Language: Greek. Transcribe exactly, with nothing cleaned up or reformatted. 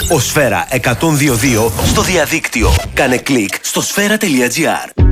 Ο Σφαίρα εκατόν δύο δύο στο διαδίκτυο. Κάνε κλικ στο σφαίρα τελεία τζι άρ.